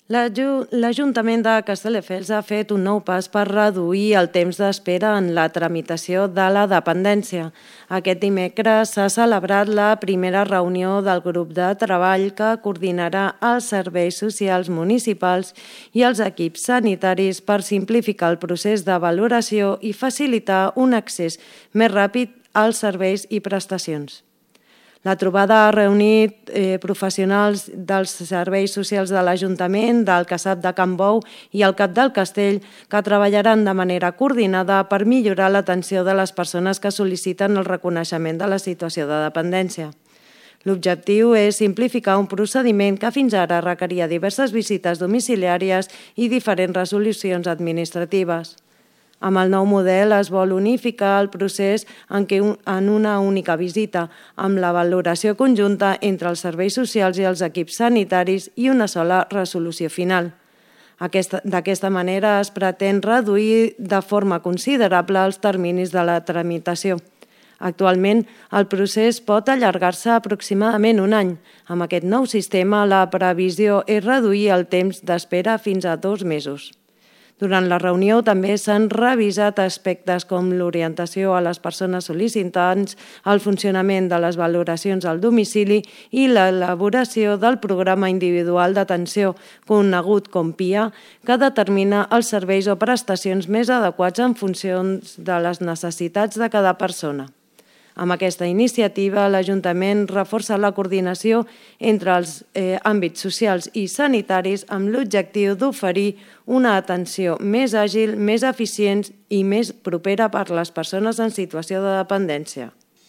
L'Ajuntament de Castelldefels ha fet un nou pas per reduir el temps d'espera en la tramitació de la dependència. Aquest dimecres s'ha celebrat la primera reunió del grup de treball que coordinarà els serveis socials municipals i els equips sanitaris per simplificar el procés de valoració i facilitar un accés més ràpid als serveis i prestacions. La trobada ha reunit professionals dels serveis socials de l'Ajuntament, del CASAP de Can Bou i el CAP del Castell, que treballaran de manera coordinada per millorar l'atenció de les persones que sol·liciten el reconeixement de la situació de dependència. L'objectiu és simplificar un procediment que fins ara requeria diverses visites domiciliàries i diferents resolucions administratives. Amb el nou model es vol unificar el procés en una única visita, amb la valoració conjunta entre els serveis socials i els equips sanitaris i una sola resolució final. D'aquesta manera es pretén reduir de forma considerable els terminis de la tramitació. Actualment, el procés pot allargar-se aproximadament un any. Amb aquest nou sistema, la previsió és reduir el temps d'espera fins a 2 mesos. Durant la reunió també s'han revisat aspectes com l'orientació a les persones sol·licitants, el funcionament de les valoracions al domicili i l'elaboració del programa individual d'atenció, conegut com PIA, que determina els serveis o prestacions més adequats en funció de les necessitats de cada persona. Amb aquesta iniciativa, l'Ajuntament reforça la coordinació entre els àmbits socials i sanitaris amb l'objectiu d'oferir una atenció més àgil, més eficient i més propera per a les persones en situació de dependència.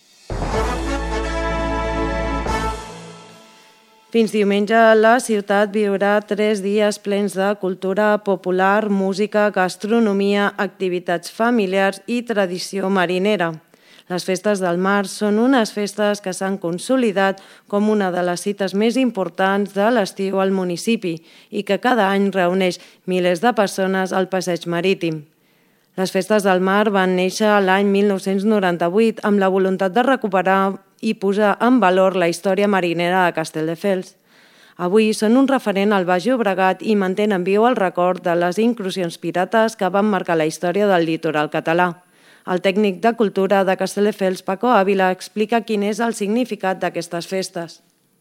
Fins diumenge, la ciutat viurà 3 dies plens de cultura popular, música, gastronomia, activitats familiars i tradició marinera. Les festes del mar són unes festes que s'han consolidat com una de les cites més importants de l'estiu al municipi i que cada any reuneix milers de persones al passeig marítim. Les festes del mar van néixer l'any 1998 amb la voluntat de recuperar i posar en valor la història marinera de Castelldefels. Avui són un referent al Baix Llobregat i mantenen viu el record de les incursions pirates que van marcar la història del litoral català. El tècnic de cultura de Castelldefels, Paco Ávila, explica quin és el significat d'aquestes festes.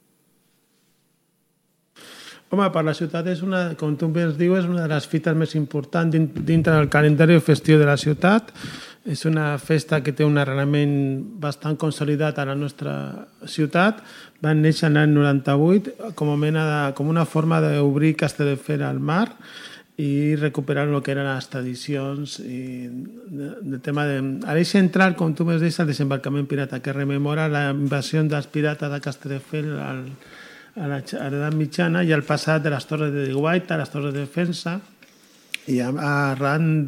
Home, per la ciutat és com tu bé ens dius, és una de les fites més importants dintre del calendari festiu de la ciutat. És una festa que té un arrelament bastant consolidat a la nostra ciutat. Van néixer l'any 98 com una forma d'obrir Castelldefels al mar i recuperar el que eren les tradicions i el tema de... A l'eix central, com tu m'has dit, el desembarcament pirata, que rememora la invasió dels pirates de Castelldefels a l'edat mitjana i el passat de les torres de Guaita, les torres de defensa, i arran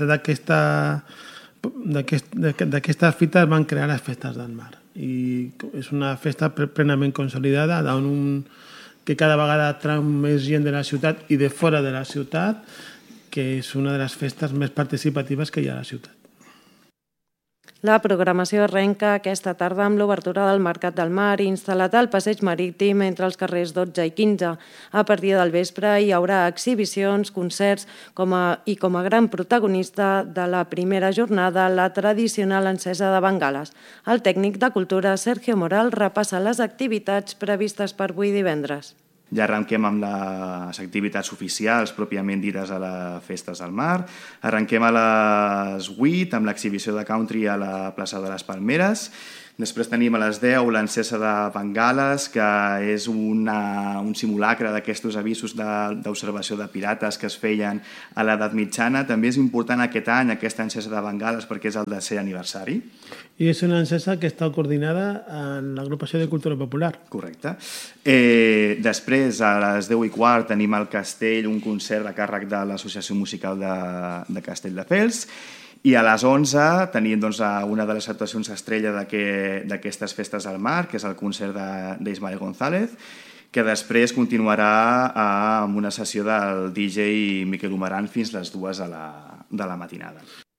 d'aquestes fites van crear les festes del mar. I és una festa plenament consolidada, que cada vegada trau més gent de la ciutat i de fora de la ciutat, que és una de les festes més participatives que hi ha a la ciutat. La programació arrenca aquesta tarda amb l'obertura del Mercat del Mar instal·lat al passeig marítim entre els carrers 12 i 15. A partir del vespre hi haurà exhibicions, concerts i com a gran protagonista de la primera jornada la tradicional encesa de bengales. El tècnic de cultura, Sergio Moral, repassa les activitats previstes per avui divendres. Ja arrenquem amb les activitats oficials pròpiament dites a les festes del mar. Arrenquem a les 8 amb l'exhibició de country a la plaça de les Palmeres. Després tenim a les 10 l'encesa de bengales, que és un simulacre d'aquests avisos d'observació de pirates que es feien a l'edat mitjana. També és important aquest any aquesta encesa de bengales perquè és el 10è aniversari. I és una encesa que està coordinada en l'agrupació de cultura popular. Correcte. Després, a les 10:15, tenim al Castell un concert a càrrec de l'Associació Musical de Castelldefels. I a les 11 tenim una de les actuacions estrella d'aquestes festes al mar, que és el concert d'Ismael González, que després continuarà amb una sessió del DJ Miquel Humeran fins les 2 de la matinada.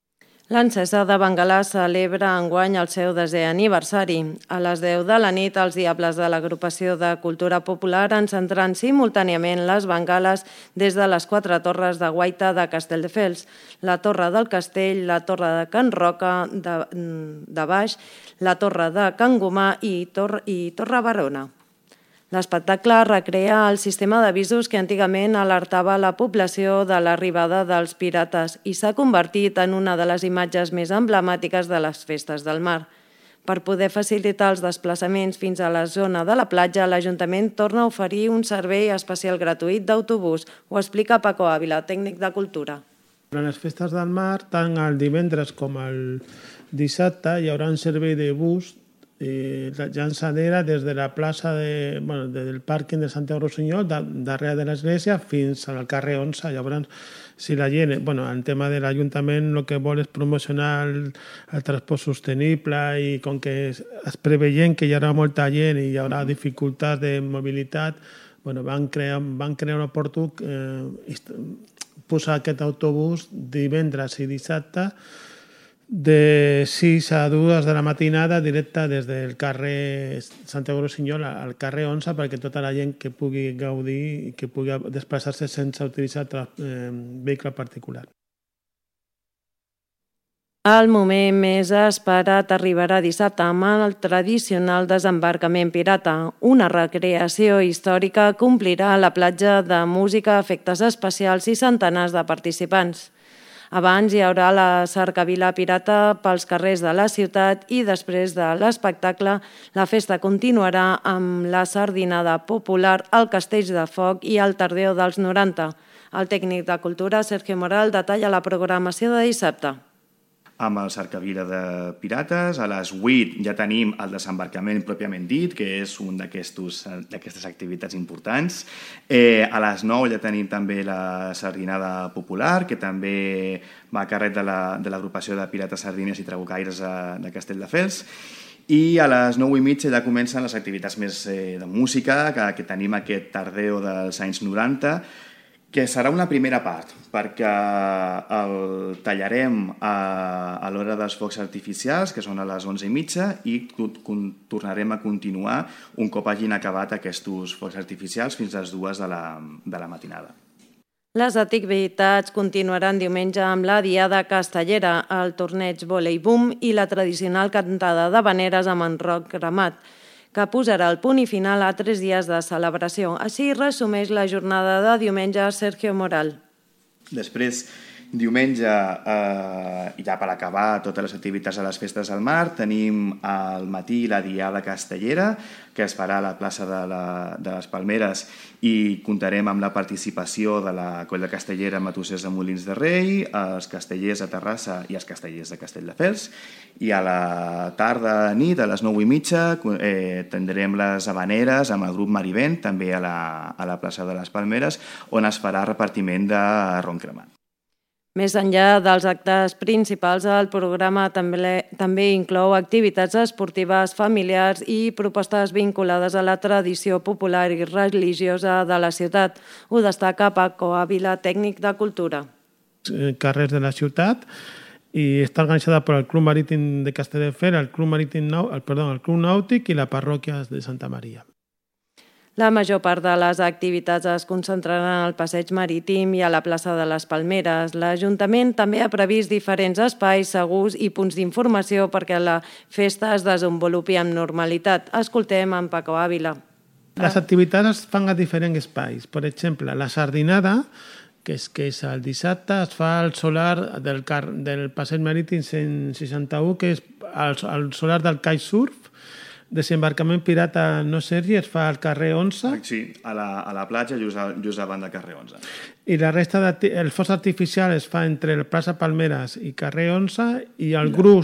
L'Encesa de Bengalà celebra enguany el seu 10è aniversari. A les 10 de la nit, els Diables de l'Agrupació de Cultura Popular encendran simultàniament les bengales des de les 4 torres de guaita de Castelldefels, la Torre del Castell, la Torre de Can Roca de Baix, la Torre de Can Gomà i Torre Barona. L'espectacle recrea el sistema d'avisos que antigament alertava la població de l'arribada dels pirates i s'ha convertit en una de les imatges més emblemàtiques de les festes del mar. Per poder facilitar els desplaçaments fins a la zona de la platja, l'Ajuntament torna a oferir un servei especial gratuït d'autobús. Ho explica Paco Ávila, tècnic de Cultura. Durant les festes del mar, tant el divendres com el dissabte, hi haurà un servei de bus llançadera des de la plaça del pàrquing de Santiago Rossinyol, darrere de l'església, fins al carrer 11. Llavors, si la gent, el tema de l'Ajuntament el que vol és promocionar el transport sostenible i com que es preveient que hi haurà molta gent i hi haurà dificultats de mobilitat, van crear un oportú posar aquest autobús divendres i dissabte de 6 a 2 de la matinada directe des del carrer Santiago Rossinyol al carrer 11 perquè tota la gent que pugui gaudir i que pugui desplaçar-se sense utilitzar vehicle particular. El moment més esperat arribarà dissabte amb el tradicional desembarcament pirata. Una recreació històrica que omplirà la platja de música, efectes especials i centenars de participants. Abans hi haurà la cercavila pirata pels carrers de la ciutat i després de l'espectacle la festa continuarà amb la sardinada popular, el Castells de Foc i el Tardeo dels 90. El tècnic de Cultura, Sergio Moral, detalla la programació de dissabte. Amb el cercavila de pirates, a les 8 ja tenim el desembarcament pròpiament dit, que és un d'aquestes activitats importants. A les 9 ja tenim també la sardinada popular, que també va a càrrec de l'agrupació de pirates sardines i trabucaires de Castelldefels. I a les 9:30 ja comencen les activitats més de música, que tenim aquest tardeo dels anys 90, que serà una primera part, perquè el tallarem a l'hora dels focs artificials, que són a les 11:30, i tornarem a continuar un cop hagin acabat aquests focs artificials fins a les 2 de la matinada. Les activitats continuaran diumenge amb la Diada Castellera, el torneig Volei-Boom i la tradicional cantada d'havaneres amb en rock cremat, que posarà el punt i final a 3 dies de celebració. Així resumeix la jornada de diumenge Sergio Moral. Després, diumenge, ja per acabar totes les activitats a les festes del mar, tenim al matí la Diada Castellera, que es farà a la plaça de les Palmeres, i comptarem amb la participació de la Colla Castellera Matossers de Molins de Rei, els castellers de Terrassa i els castellers de Castelldefels. I a la tarda nit, a les 9:30, tindrem les havaneres amb el grup Marivent, també a la plaça de les Palmeres, on es farà repartiment de ron cremat. Més enllà dels actes principals, el programa també inclou activitats esportives, familiars i propostes vinculades a la tradició popular i religiosa de la ciutat. Ho destaca Paco Ávila, tècnic de Cultura. Carrers de la ciutat i està organitzada per el Club Marítim de Castelldefels, el Club Nàutic i la parròquia de Santa Maria. La major part de les activitats es concentraran al passeig marítim i a la plaça de les Palmeres. L'Ajuntament també ha previst diferents espais segurs i punts d'informació perquè la festa es desenvolupi amb normalitat. Escoltem en Paco Ávila. Les activitats es fan a diferents espais. Per exemple, la sardinada, que és el dissabte, es fa al solar del passeig marítim 161, que és el solar del Cai Surf. Desembarcament pirata no Sergi es fa al carrer 11. Sí, a la platja, just davant del carrer 11. I la resta el foc artificial es fa entre el plaça Palmeres i carrer 11 i el grup